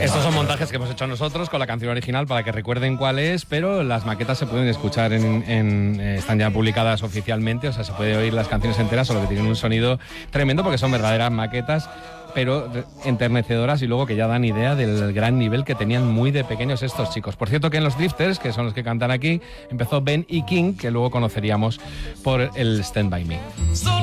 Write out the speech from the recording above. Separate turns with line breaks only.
Estos son montajes que hemos hecho nosotros con la canción original para que recuerden cuál es, pero las maquetas se pueden escuchar están ya publicadas oficialmente, o sea, se puede oír las canciones enteras, solo que tienen un sonido tremendo porque son verdaderas maquetas, pero enternecedoras, y luego que ya dan idea del gran nivel que tenían muy de pequeños estos chicos. Por cierto que en los Drifters, que son los que cantan aquí, empezó Ben y King, que luego conoceríamos por el Stand By Me.